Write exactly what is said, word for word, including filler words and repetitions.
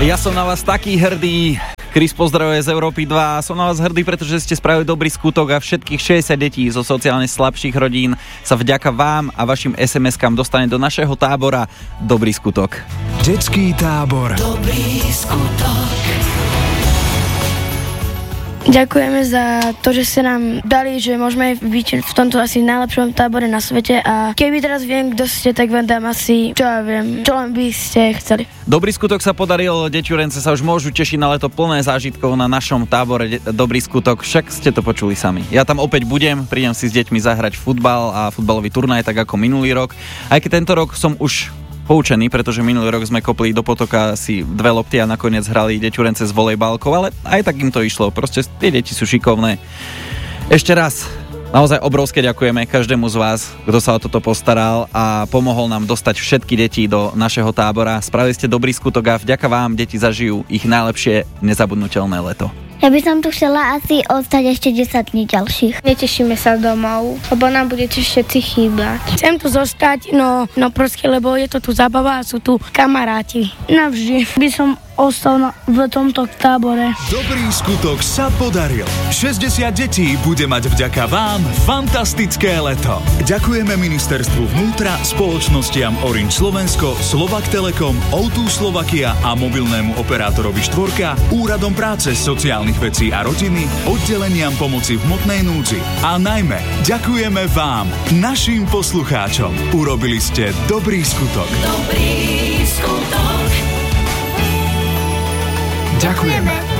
Ja som na vás taký hrdý. Chris pozdravuje z Európy dva. Som na vás hrdý, pretože ste spravili dobrý skutok a všetkých šesťdesiat detí zo sociálne slabších rodín sa vďaka vám a vašim es em eskám dostane do našeho tábora Dobrý skutok. Detský tábor Dobrý skutok. Ďakujeme za to, že ste nám dali, že môžeme byť v tomto asi najlepšom tábore na svete a keby teraz viem, kto ste, tak vám dám asi, čo ja viem, čo len by ste chceli. Dobrý skutok sa podaril, deťurence sa už môžu tešiť na leto plné zážitkov na našom tábore de- Dobrý skutok, však ste to počuli sami. Ja tam opäť budem, prídem si s deťmi zahrať futbal a futbalový turnaj, tak ako minulý rok. Aj keď tento rok som už poučený, pretože minulý rok sme kopli do potoka asi dve lopty a nakoniec hrali deťurence s volejbalkou, ale aj tak im to išlo, proste tie deti sú šikovné. Ešte raz, naozaj obrovské ďakujeme každému z vás, kto sa o toto postaral a pomohol nám dostať všetky deti do našeho tábora. Spravili ste dobrý skutok a vďaka vám deti zažijú ich najlepšie nezabudnutelné leto. Ja by som tu chcela asi ostať ešte desať dní ďalších. Netešíme sa domov, lebo nám budete všetci chýbať. Chcem tu zostať, no, no proste, lebo je to tu zábava a sú tu kamaráti. Navždy by som ostal na, v tomto tábore. Dobrý skutok sa podaril. šesťdesiat detí bude mať vďaka vám fantastické leto. Ďakujeme ministerstvu vnútra, spoločnostiam Orange Slovensko, Slovak Telekom, ó dva Slovakia a mobilnému operátorovi Štvorka, Úradom práce, sociálnych vecí a rodiny, oddeleniam pomoci v hmotnej núdzi. A najmä ďakujeme vám, našim poslucháčom. Urobili ste dobrý skutok. Dobrý skutok. Ďakujeme.